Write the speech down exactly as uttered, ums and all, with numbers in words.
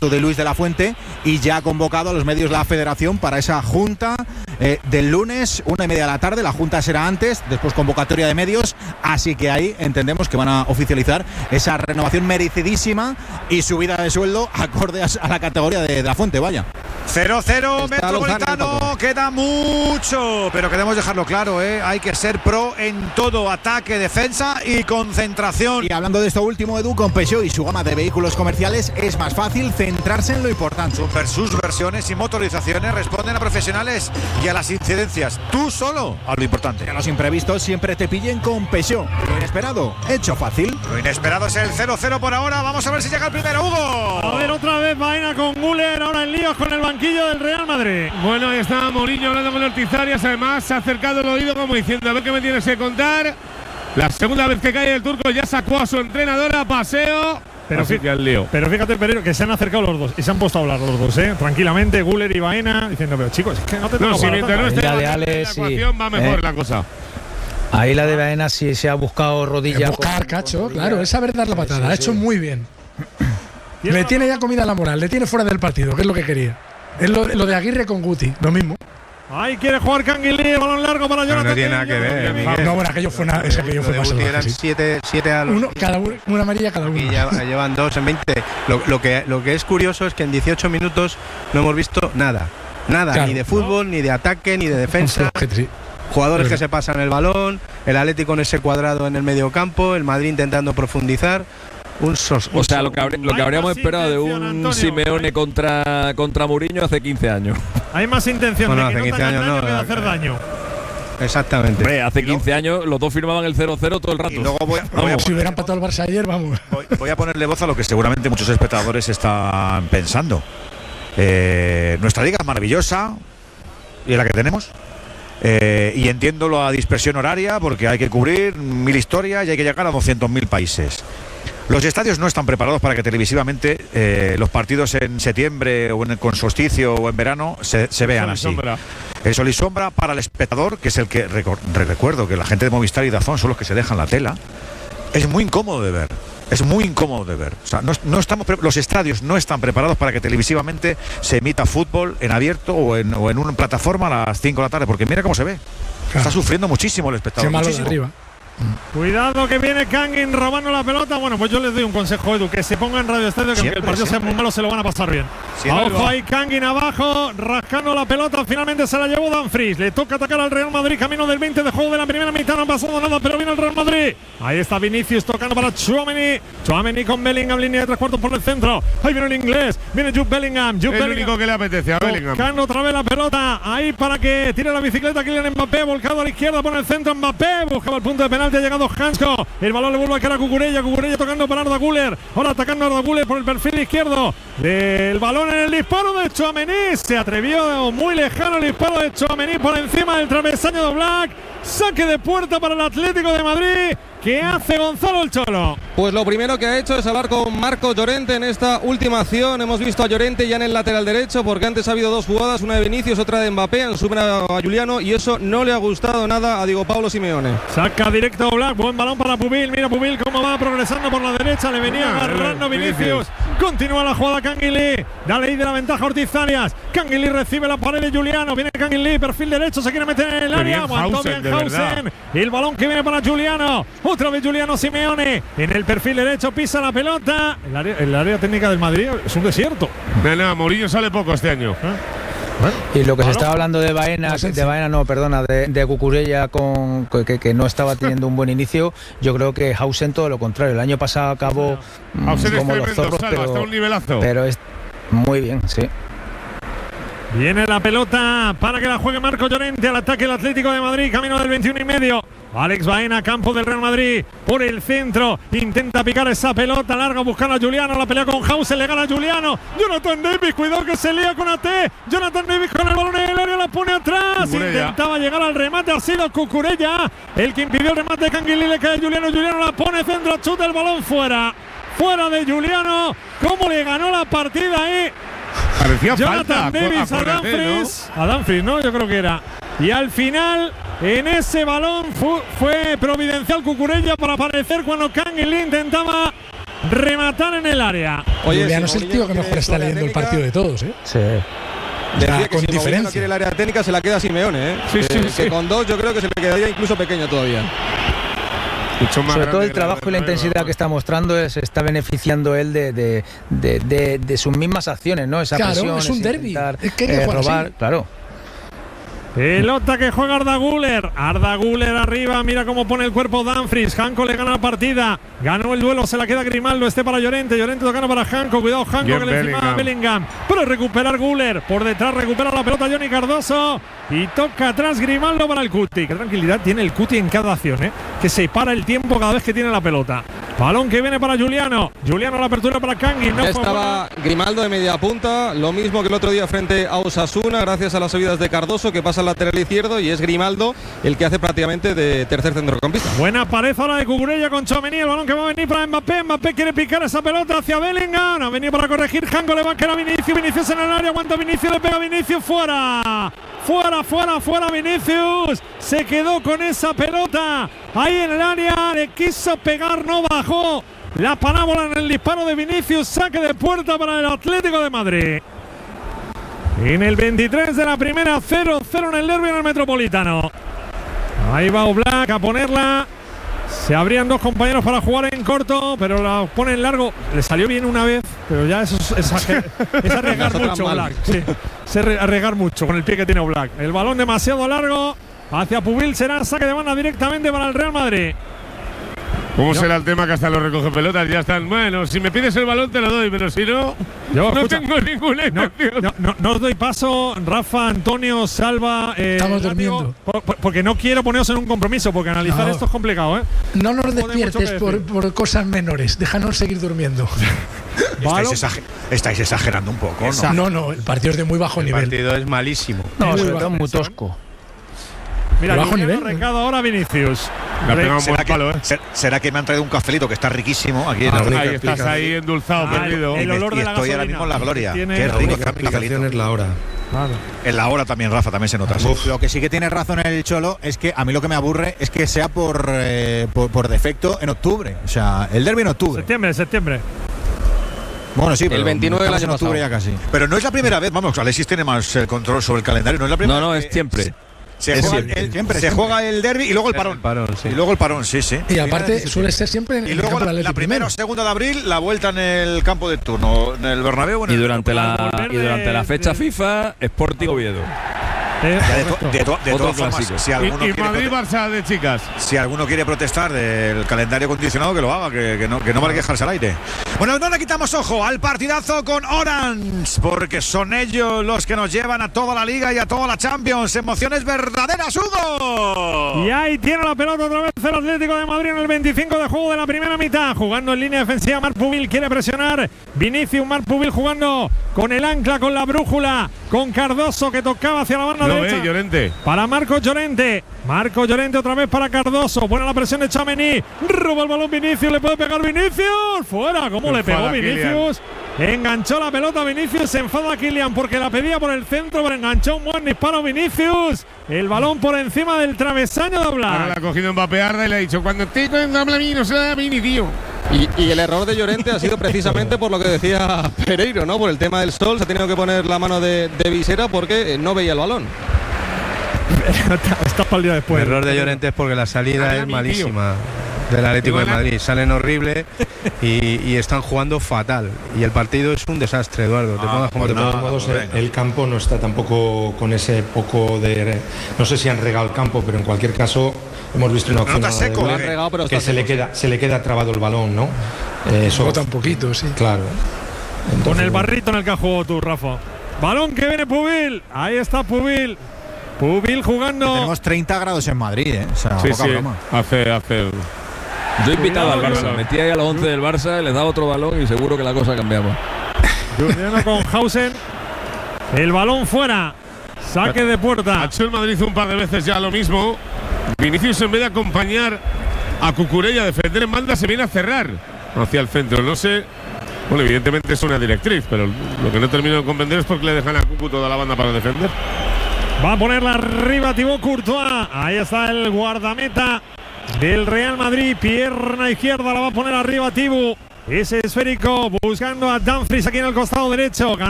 acto de Luis de la Fuente y ya ha convocado a los medios de la Federación para esa junta eh, del lunes, una y media de la tarde. La junta será antes, después convocatoria de medios, así que ahí entendemos que van a oficializar esa renovación merecidísima y subida de sueldo acorde a la categoría de, de la Fuente, vaya. cero cero Metropolitano, queda mucho, pero queremos dejarlo claro, ¿eh? Hay que ser pro en todo, ataque, defensa y concentración. Y hablando de esto último, Edu, con Peugeot y su gama de vehículos comerciales es más fácil centrarse en lo importante. Super, sus versiones y motorizaciones responden a profesionales y a las incidencias, tú solo a lo importante. Que los imprevistos siempre te pillen con Peugeot. Lo inesperado, hecho fácil. Lo inesperado es el cero cero por ahora, vamos a ver si llega el primero, Hugo. A ver, otra vez Baena con Güler, ahora en líos con el banquillo del Real Madrid. Bueno, ahí está Mourinho hablando con Ortiz Arias, además se ha acercado el oído como diciendo a ver qué me tienes que contar. La segunda vez que cae el turco ya sacó a su entrenadora a paseo. Pero, Así que al lío. pero fíjate, Pereiro, que se han acercado los dos y se han puesto a hablar los dos, ¿eh? Tranquilamente, Güler y Baena, diciendo, pero chicos, es que no te No, si mientras no esté La de la Ale, sí. ecuación va mejor Eh. la cosa. Ahí la de Baena sí se ha buscado rodilla. Buscar, con- cacho, con rodilla. claro, es saber dar la patada. Sí, sí, ha hecho sí. muy bien. Le tiene ya comida la moral, le tiene fuera del partido, que es lo que quería. Es lo, lo de Aguirre con Guti, lo mismo. Ahí quiere jugar Canguilí, balón largo para Jonathan. no tiene nada que ver, Miguel. No, bueno, aquello fue una, es que aquello fue más salvaje, eran sí. siete, siete a los Uno, cada uno, una amarilla cada uno. y ya llevan dos en veinte. Lo, lo, que, lo que es curioso es que en dieciocho minutos no hemos visto nada. Nada, Claro. ni de fútbol, ni de ataque, ni de defensa. Sí. Jugadores Pero- que se pasan el balón, el Atlético con ese cuadrado en el medio campo, el Madrid intentando profundizar. Un sos, O sea, lo que, habr- lo que Hay habríamos más esperado de intención, un Antonio. Simeone contra, contra Mourinho hace quince años. Hay más intención Bueno, de que hace no te quince hagan años daño no, que de eh, hacer daño. Exactamente. Hombre, hace quince años los dos firmaban el cero cero todo el rato. Y luego voy, voy a, Si hubiera empatado el Barça ayer, vamos. voy- voy a ponerle voz a lo que seguramente muchos espectadores están pensando. Eh, nuestra liga es maravillosa y es la que tenemos. Eh, y entiendo la dispersión horaria porque hay que cubrir mil historias y hay que llegar a doscientos mil países. Los estadios no están preparados para que televisivamente eh, los partidos en septiembre o en, con solsticio o en verano se, se vean Sol y así. sombra. El sol y sombra para el espectador, que es el que recor- re- recuerdo que la gente de Movistar y Dazón son los que se dejan la tela, es muy incómodo de ver. Es muy incómodo de ver. O sea, no, no estamos pre- los estadios no están preparados para que televisivamente se emita fútbol en abierto o en, o en una plataforma a las cinco de la tarde, porque mira cómo se ve. Está sufriendo muchísimo el Qué espectador. malo de muchísimo. arriba. Cuidado que viene Kangin robando la pelota. Bueno, pues yo les doy un consejo, Edu, que se ponga en Radio Estadio, que aunque Siempre, el partido sea siempre. muy malo, se lo van a pasar bien. Siempre Ojo va. ahí, Kangin abajo, rascando la pelota. Finalmente se la llevó Dumfries. Le toca atacar al Real Madrid. Camino del veinte de juego de la primera mitad. No ha pasado nada, pero viene el Real Madrid. Ahí está Vinicius tocando para Tchouaméni. Tchouaméni con Bellingham, línea de tres cuartos por el centro. Ahí viene el inglés. Viene Jude Bellingham. Jude El Bellingham. único que le apetece a Bellingham. Buscando otra vez la pelota. Ahí para que tire la bicicleta. Kylian Mbappé. Volcado a la izquierda. Pone el centro. Mbappé. Buscaba el punto de penalti. Ha llegado Hansko. El balón le vuelve a cara a Cucurella. Cucurella tocando para Arda Güler. Ahora atacando a Arda Güler por el perfil izquierdo. El balón en el disparo de Tchouaméni. Se atrevió muy lejano el disparo de Tchouaméni por encima del travesaño de Oblak. Saque de puerta para el Atlético de Madrid. ¿Qué hace Gonzalo el Cholo? Pues lo primero que ha hecho es hablar con Marco Llorente en esta última acción. Hemos visto a Llorente ya en el lateral derecho porque antes ha habido dos jugadas, una de Vinicius, otra de Mbappé, han superado a Juliano y eso no le ha gustado nada a Diego Pablo Simeone. Saca directo Oblak, buen balón para Pubil. Mira Pubil cómo va progresando por la derecha. Le venía Ah, agarrando Vinicius. Vinicius. Continúa la jugada Canguilí. Dale ahí de la ventaja a Ortiz Arias. Canguilí recibe la pared de Juliano. Viene Canguilí, perfil derecho, se quiere meter en el Qué área. bien Aguantó Hausen, bien de verdad. Hausen. Y el balón que viene para Juliano. Otra vez Juliano Simeone. En el perfil derecho pisa la pelota. El área, el área técnica del Madrid es un desierto. No, no, Mourinho sale poco este año. Y lo que se Balón. estaba hablando de Baena, de Baena no, perdona, de, de Cucurella con que, que no estaba teniendo un buen inicio, yo creo que Hausen todo lo contrario. El año pasado acabó mm, Hausen es como los tremendo, zorros, salva, hasta pero, un nivelazo. pero es muy bien, sí. Viene la pelota para que la juegue Marco Llorente al ataque el Atlético de Madrid, camino del veintiuno y medio. Alex Baena, campo del Real Madrid, por el centro, intenta picar esa pelota larga, buscar a Juliano, la pelea con Hausen, le gana a Juliano. Jonathan Davis, cuidado que se lía con A T. Jonathan Davis con el balón en el área, la pone atrás. Cucurella. Intentaba llegar al remate, ha sido Cucurella el que impidió el remate de Canguilí, le cae Juliano, Juliano la pone centro, chuta el balón fuera. Fuera de Juliano, cómo le ganó la partida ahí. Parecía Jonathan falta. Davis a acuérdate, ¿no? Dumfries, a Dumfries, ¿no? Yo creo que era. Y al final, en ese balón fu- fue providencial Cucurella para aparecer cuando Canguilí intentaba rematar en el área. Oye, Juliano es el tío que mejor está leyendo el partido de todos, ¿eh? Sí. Decía que con si el diferencia. no quiere el área técnica se la queda Simeone, ¿eh? Sí, que, sí, que sí. con dos yo creo que se le quedaría incluso pequeña todavía. Mucho más Sobre todo grande el que la trabajo y la Bernabéu, intensidad ¿no? que está mostrando es, está beneficiando él de, de, de, de, de sus mismas acciones, ¿no? Esa Claro, presión, es un ese derbi. intentar, Es que hay que eh, jugar robar, así. claro. Pelota que juega Arda Güler. Arda Güler arriba. Mira cómo pone el cuerpo Dumfries. Janko le gana la partida. Ganó el duelo. Se la queda Grimaldo. Este para Llorente. Llorente tocando para Janko. Cuidado, Janko Bien que le encima a Bellingham. Pero recuperar Güler. Por detrás recupera la pelota Johnny Cardoso. Y toca atrás Grimaldo para el Cuti. Qué tranquilidad tiene el Cuti en cada acción, ¿eh? Que se para el tiempo cada vez que tiene la pelota. Balón que viene para Juliano. Juliano la apertura para Kangin. No Ya fue estaba Grimaldo de media punta, lo mismo que el otro día frente a Osasuna, gracias a las subidas de Cardoso, que pasa al lateral izquierdo, y es Grimaldo el que hace prácticamente de tercer centrocampista. Buena pared ahora de Cucurella con Tchouaméni. El balón que va a venir para Mbappé. Mbappé quiere picar esa pelota hacia Bellingham. Ha venido para corregir. Janko le va a quedar a Vinicius. Vinicius en el área. Aguanta Vinicius. Le pega a Vinicius. Fuera. Fuera, fuera, fuera Vinicius. Se quedó con esa pelota. Ahí en el área. Le quiso pegar. No bajó. La parábola en el disparo de Vinicius. Saque de puerta para el Atlético de Madrid. En el veintitrés de la primera, cero cero en el derbi en el Metropolitano. Ahí va Oblak a ponerla. Se abrían dos compañeros para jugar en corto, pero la pone en largo. Le salió bien una vez, pero ya eso es, es, es arriesgar mucho Oblak. Sí, es arriesgar mucho con el pie que tiene Oblak. El balón demasiado largo hacia Pubil, será saque de banda directamente para el Real Madrid. ¿Cómo Yo- será el tema que hasta los recoge pelotas ya están? Bueno, si me pides el balón te lo doy, pero si no, Yo, no escucha, tengo ninguna No, intención. no, no, no os doy paso, Rafa, Antonio, Salva. eh, Estamos Látigo, durmiendo. por- por- porque no quiero poneros en un compromiso, porque analizar No. esto es complicado, ¿eh? No nos mucho despiertes que por, decir. por cosas menores. Déjanos seguir durmiendo. Estáis, Balón- exager- estáis exagerando un poco, ¿no? No, no, el partido es de muy bajo El nivel. partido es malísimo. No, Muy sobre bajo todo muy eso, ¿eh? tosco. Mira, bajo Juliano nivel, ¿eh? recado ahora Vinicius. Le ha Re- pegado un ¿Será buen que, palo, ¿eh? ser- será que me han traído un cafelito que está riquísimo aquí en Ah, el- rica Ahí estás explicación. ahí endulzado, Ah, perdido. el y me- olor de y la estoy ahora gasolina. mismo en la gloria. Tiene- Qué La rico única está mi cafelito. es la hora. Claro. En la hora también, Rafa, también se nota. sí. Lo que sí que tiene razón el Cholo es que a mí lo que me aburre es que sea por, eh, por, por defecto en octubre. O sea, el derbi en octubre. Septiembre, septiembre. Bueno, sí, pero veintinueve del estamos en año octubre pasado. ya casi. Pero no es la primera vez, vamos, Alexis tiene más eh, control sobre el calendario. No es la primera No, no, vez es que siempre. Se, Es juega, siempre, el, siempre, se siempre. juega el derbi y luego el parón. El parón, sí. Y luego el parón, sí, sí. Y aparte suele ser siempre en Y el luego campo la, del la Atleti primera primero. o segunda de abril, la vuelta en el campo de turno, en el Bernabéu. o en Y el- durante la, volver y durante la de- fecha de- FIFA, Sporting Oviedo. Eh, Ya de, to- correcto. de to- de Otro todas formas, clásico. si Y, alguno, y quiere prote- Madrid-Barça de chicas. si alguno quiere protestar del calendario condicionado, que lo haga, que, que no, que no vale quejarse al aire. Bueno, no le quitamos ojo al partidazo con Orange, porque son ellos los que nos llevan a toda la Liga y a toda la Champions. Emociones verdaderas, Hugo. Y ahí tiene la pelota otra vez el Atlético de Madrid en el veinticinco de juego de la primera mitad. Jugando en línea defensiva, Marc Pubil quiere presionar. Vinicius, Marc Pubil jugando con el ancla, con la brújula, con Cardoso que tocaba hacia la banda Lo derecha. ve, Llorente. Para Marcos Llorente. Marcos Llorente otra vez para Cardoso. Buena la presión de Tchouaméni. Roba el balón Vinicius. Le puede pegar Vinicius. Fuera. ¿Cómo Se le pegó enfada Vinicius? Enganchó la pelota Vinicius. Se enfada Kylian porque la pedía por el centro, pero enganchó un buen disparo Vinicius. El balón por encima del travesaño de Ahora Oblak. la ha cogido Mbappé Arda y le ha dicho: cuando te habla a mí, no se da a mí ni tío. Y, y el error de Llorente ha sido precisamente por lo que decía Pereiro, ¿no? Por el tema del sol, se ha tenido que poner la mano de, de visera porque eh, no veía el balón. Está para el día después. El error de Llorente es porque la salida Dale a es mí, malísima del Atlético de Igual a- Madrid. Salen horrible y, y están jugando fatal. Y el partido es un desastre, Eduardo. Te Ah, pongas como pues te nada. De pongas. todos modos, pues el, venga. el campo no está tampoco con ese poco de. No sé si han regado el campo, pero en cualquier caso hemos visto una No opción está a la de seco, Güler, ¿o qué? regado, pero que está se le seco. queda se le queda trabado el balón, ¿no? Eh, eso, Bota un poquito, sí. claro. Con Entonces, el bueno. barrito en el que has jugado tú, Rafa. Balón que viene Pubil. Ahí está Pubil. Pubil jugando. Tenemos treinta grados en Madrid, ¿eh? O sea, Sí, poca sí. broma. Hace, hace. Yo he invitado al Cuidado, Barça. Metí ahí a los once del Barça, les daba otro balón y seguro que la cosa cambiaba. Juliano con Hausen. El balón fuera. Saque de Ha puerta. hecho el Madrid un par de veces ya lo mismo. Vinicius, en vez de acompañar a Cucurella a defender en banda, se viene a cerrar hacia el centro. No sé. Bueno, evidentemente es una directriz, pero lo que no termino de comprender es por qué le dejan a Cucu toda la banda para defender. Va a ponerla arriba Thibaut Courtois. Ahí está el guardameta del Real Madrid. Pierna izquierda la va a poner arriba Thibaut. Ese esférico buscando a Dumfries aquí en el costado derecho.